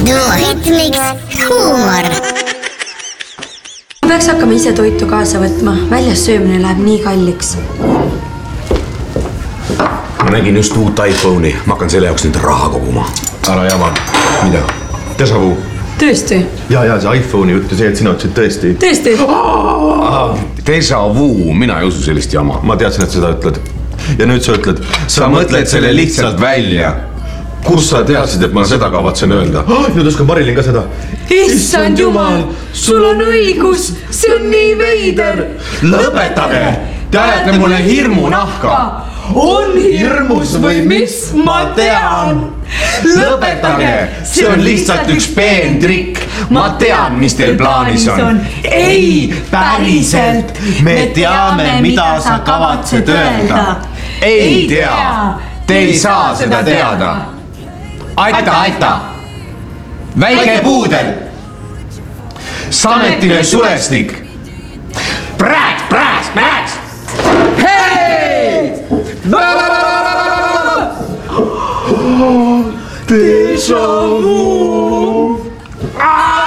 Duoritmiks huumor. Peaks hakkama ise toitu kaasa võtma. Väljas söömine läheb nii kalliks. Ma nägin just uut iPhone'i. Ma hakkan selle jaoks nüüd raha koguma. Ära jama. Mida? Déjà vu. Tõesti? Ja see iPhone'i jutt ja see, et sina ütlesid tõesti. Tõesti? Déjà vu. Mina ei usu sellist jama. Ma teadsin, et seda ütled. Ja nüüd sa ütled, sa mõtled selle lihtsalt välja. Kus sa teadsid, et ma seda kavatsen öelda? Nüüd oskab Marilyn ka seda. Issand jumal, sul on õigus, see on nii veider. Lõpetage! Te ajate mulle hirmu nahka. On hirmus või mis? Ma tean. Lõpetage! See on lihtsalt üks peen trikk. Ma tean, mis teil plaanis on. Ei, päriselt. Me teame, mida sa kavatsed öelda. Ei tea. Te ei saa seda teada. Aita. Väike puudel. Sametine sulestik. Prääks. Hei! Déjà vu!